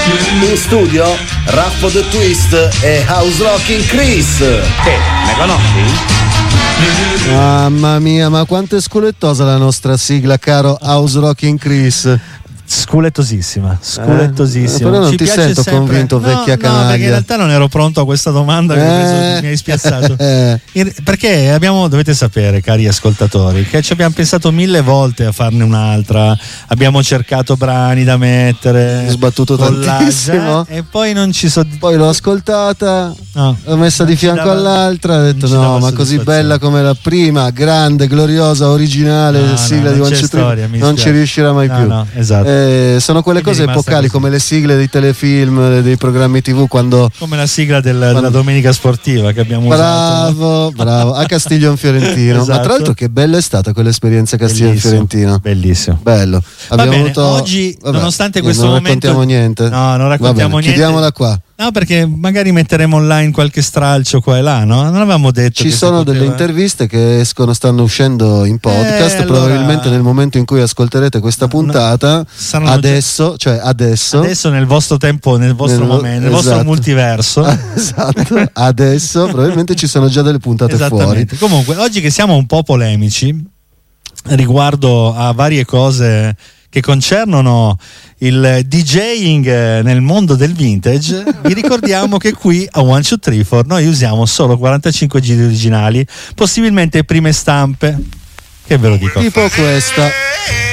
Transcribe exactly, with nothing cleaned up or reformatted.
In studio Raffo The Twist e House Rocking Chris. Te, me conosci? Mamma mia, ma quanto è sculettosa la nostra sigla, caro House Rocking Chris. Sculettosissima, sculettosissima. Eh, però non Ci ti piace sento sempre... convinto, no, vecchia no, canaglia. perché in realtà non ero pronto a questa domanda che Eh. mi hai spiazzato. In- perché abbiamo, dovete sapere, cari ascoltatori, che ci abbiamo pensato mille volte a farne un'altra. Abbiamo cercato brani da mettere, Sbattuto collage, tantissimo. eh, e poi non ci soddisfa. Poi l'ho ascoltata, No, l'ho messa non di ci fianco dava- all'altra, ho detto non ci no, dava ma così soddisfazione. bella come la prima, grande, gloriosa, originale No, no, sigla di non One c'è Two Three, storia, mi non ci dispiace. riuscirà mai No, più. no, esatto. Eh, sono quelle Quindi cose è rimasta epocali così. come le sigle dei telefilm, dei programmi tivù, quando Come la sigla del- della domenica sportiva che abbiamo usato. bravo, bravo, a Castiglion Fiorentino. Ma Esatto. tra l'altro che bella è stata quell'esperienza a Castiglion Bellissimo, Fiorentino. bellissimo. Bello. Va Abbiamo bene, avuto oggi, vabbè, nonostante eh, questo non momento- raccontiamo niente. No, non Va raccontiamo bene, niente. chiudiamola qua. No, perché magari metteremo online qualche stralcio qua e là, no? Non avevamo detto Ci che si sono poteva- delle interviste che escono, stanno uscendo in podcast. Eh, allora- Probabilmente nel momento in cui ascolterete questa puntata, saranno adesso, cioè adesso, Adesso nel vostro tempo, nel vostro Nel- momento, nel vostro esatto. multiverso. esatto, adesso probabilmente ci sono già delle puntate fuori. Esattamente. Comunque, oggi che siamo un po' polemici riguardo a varie cose che concernono il DJing nel mondo del vintage, vi ricordiamo che qui a One Two Three Four noi usiamo solo quarantacinque giri originali, possibilmente prime stampe, che ve lo dico. Tipo questa.